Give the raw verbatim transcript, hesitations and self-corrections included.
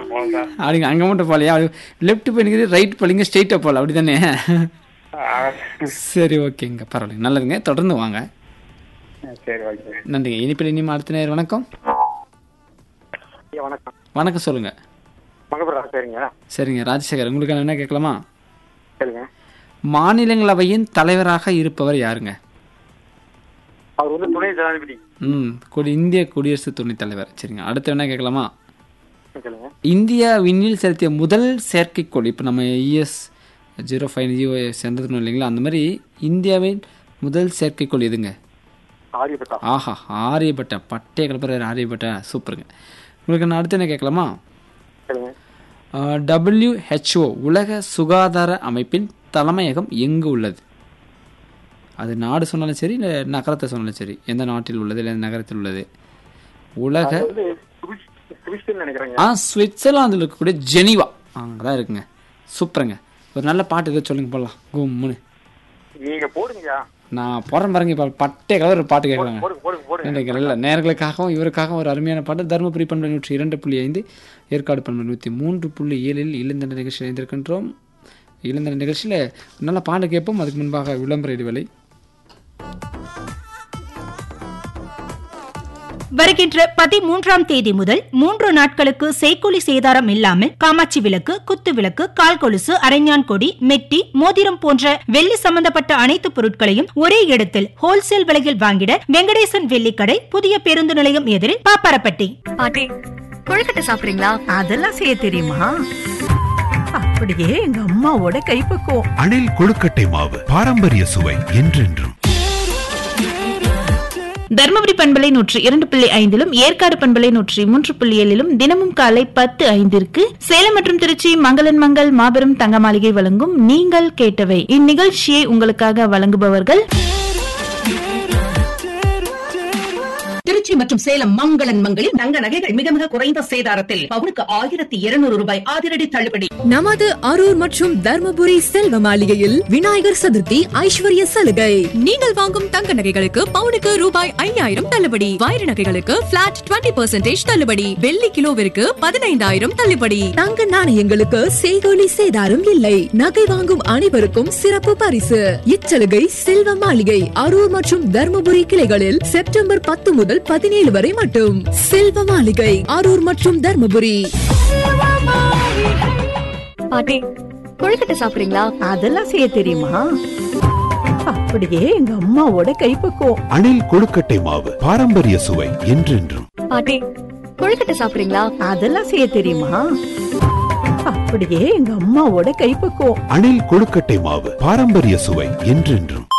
போகல சார். அப்படிங்க அங்கே மட்டும் போகலையா? லெஃப்ட் போயிங்க ரைட் போலிங்க ஸ்ட்ரெயிட்டாக போகல அப்படி தானே? ஆ, சரி ஓகேங்க பரவாயில்லைங்க நல்லதுங்க தொடர்ந்து வாங்க. சரி ஓகே. நன்றிங்க. இனிப்பில் இனிமே அடுத்த நேரம் வணக்கம். ஐயா வணக்கம். வணக்கம் சொல்லுங்க. மகபுரம் சரிங்க. சரிங்க ராஜசேகர் உங்களுக்கு என்ன கேட்கலாமா? சரிங்க. மாநிலங்களவையின் தலைவராக இருப்பவர் யாருங்க? அவர் வந்து துணை ஜனாதிபதி. ம் குடி இந்திய குடியரசு துணைத் தலைவர். சரிங்க அடுத்து என்ன கேட்கலாமா? சொல்லுங்க. இந்தியா விண்ணில் செலுத்திய முதல் செயற்கைக்கோள் இப்போ நம்ம இஎஸ் ஜீரோ ஃபைவ் ஜிஓ சென்றதுன்னு இல்லைங்களா, அந்த மாதிரி இந்தியாவின் முதல் செயற்கைக்கோள் எதுங்க? ஆரியப்பட்டா. ஆஹா ஆரியப்பட்டா பட்டே கலப்பர் ஆரியப்பட்டா சூப்பருங்க. உங்களுக்கு நான் அடுத்து என்ன கேட்கலாமா? சரிங்க. டபிள்யூஹெச்ஓ உலக சுகாதார அமைப்பின் தலைமையகம் எங்கு உள்ளது? அது நாடு சொன்னாலும் சரி இல்லை நகரத்தை சொன்னாலும் சரி, எந்த நாட்டில் உள்ளது இல்லை நகரத்தில் உள்ளது? உலக அது வந்து சுவிஸ்- சுவிஸ்ன்னு நினைக்கிறேங்க. ஆ சுவிட்சர்லாந்தில் இருக்கக்கூடிய ஜெனீவா அங்கே தான் இருக்குங்க. சூப்பருங்க. ஒரு நல்ல பாட்டு எதாவது சொல்லுங்க போடலாம் கும்முன்னு. நீங்க போடுங்கய்யா. நான் போகிறேன் பாருங்க இப்போ பட்டே கலர் ஒரு பாட்டு கேட்குறாங்க. போடுங்க போடுங்க போடுங்க. நினைக்கிறேன் இல்லை நேர்களுக்காகவும் இவருக்காகவும் ஒரு அருமையான பாட்டு. தருமபுரி பண்பு நூற்றி இரண்டு புள்ளி ஐந்து ஏற்காடு பண்பு நூற்றி மூன்று புள்ளி ஏழில் இளந்தண்ட நிகழ்ச்சியில் இணைந்திருக்கின்றோம். இளந்தண்ட நிகழ்ச்சியில் நல்ல பாட்டு கேட்போம். அதுக்கு முன்பாக விளம்பர இடைவேளை. வருகின்ற பதிமூன்றாம் தேதி முதல் மூன்று நாட்களுக்கு செய்கூலி சேதாரம் இல்லாமல் காமாட்சி விளக்கு, குத்து விளக்கு, கால் கொலுசு, அரைஞான் கொடி, மெட்டி, மோதிரம் போன்ற வெள்ளி சம்பந்தப்பட்ட அனைத்து பொருட்களையும் ஒரே இடத்தில் ஹோல்சேல் விலையில் வாங்கிட வெங்கடேசன் வெள்ளிக்கடை, புதிய பேருந்து நிலையம் எதிரில் பாப்பாரப்பட்டி. பாட்டி கொழுக்கட்டை சாப்பிடுறீங்களா? அதெல்லாம் செய்ய தெரியுமா? அப்படியே எங்க அம்மாவோட கைப்பக்குவம். அணில் கொழுக்கட்டை மாவு பாரம்பரிய சுவை என்றென்றும். தர்மபுரி பண்பலை நூற்றி இரண்டு புள்ளி ஐந்திலும் ஏற்காடு பண்பலை நூற்றி மூன்று புள்ளி ஏழிலும் தினமும் காலை பத்து ஐந்திற்கு சேலம் மற்றும் திருச்சி மங்களன் மங்கள் மாபெரும் தங்க மாளிகை வழங்கும் நீங்கள் கேட்டவை. இந்நிகழ்ச்சியை உங்களுக்காக வழங்குபவர்கள் திருச்சி மற்றும் சேலம் மங்களன் மங்களில் தங்க நகைகள் மிக மிக குறைந்த சேதாரத்தில் பவுனுக்கு ஆயிரத்தி இருநூறு ரூபாய் அதிரடி தள்ளுபடி. நமது அரூர் மற்றும் தர்மபுரி செல்வ மாளிகையில் விநாயகர் சதுர்த்தி ஐஸ்வர்ய சலுகை. நீங்கள் வாங்கும் தங்க நகைகளுக்கு பவுனுக்கு ரூபாய் ஐயாயிரம் தள்ளுபடி. வைர நகைகளுக்கு பிளாட் இருபது பர்சன்டேஜ் தள்ளுபடி. வெள்ளி கிலோவிற்கு பதினைந்தாயிரம் தள்ளுபடி. தங்க நாணயங்களுக்கு செய்கூலி சேதாரம் இல்லை. நகை வாங்கும் அனைவருக்கும் சிறப்பு பரிசு. இச்சலுகை செல்வ மாளிகை அரூர் மற்றும் தர்மபுரி கிளைகளில் செப்டம்பர் பத்து முதல் பதினேழு வரை மட்டும். செல்வ மாளிகை அரூர் மற்றும் தர்மபுரி. பாட்டி கொழுக்கட்டை சாப்பிடுறீங்களா? அதெல்லாம் செய்ய தெரியுமா? அப்படியே எங்க அம்மாவோட கைப்பக்குவம். அணில் கொழுக்கட்டை மாவு பாரம்பரிய சுவை என்றென்றும். பாட்டி கொழுக்கட்டை சாப்பிடுறீங்களா? அதெல்லாம் செய்ய தெரியுமா? அப்படியே எங்க அம்மாவோட கைப்பக்குவம். அணில் கொழுக்கட்டை மாவு பாரம்பரிய சுவை என்றென்றும்.